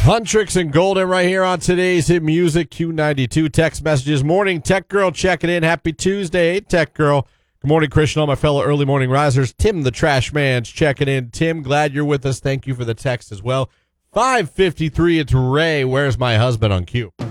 Huntrix and Golden right here on today's Hit Music Q92 text messages. Morning, Tech Girl checking in. Happy Tuesday, Tech Girl. Good morning, Christian, all my fellow early morning risers. Tim the Trash Man's checking in. Tim, glad you're with us. Thank you for the text as well. 5:53, it's Ray. Where's my husband on cue?